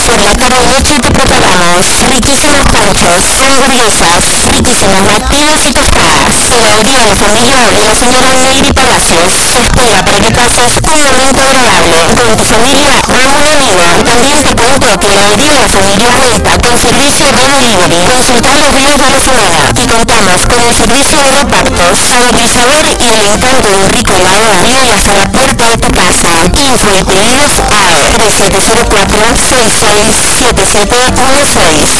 por la carne hecha que preparamos, riquísimos panchos, hamburguesas, riquísimos latinos y tostadas. Heladería de familia Ingeniero Neyri Palacios, escuela para que pases un momento agradable con tu familia más unida. También te cuento que Heladería de familia cuenta con servicio de delivery. Consulta los días de la semana y contamos con el servicio de repartos, sanitizador y el encanto de un rico helado arriba hasta la puerta de tu casa. Info y pedidos al 3704-667716.